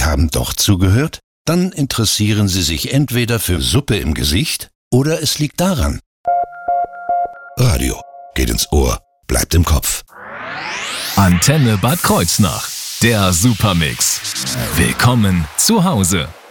Sie haben doch zugehört? Dann interessieren Sie sich entweder für Suppe im Gesicht oder es liegt daran. Radio geht ins Ohr, bleibt im Kopf. Antenne Bad Kreuznach, der Supermix. Willkommen zu Hause.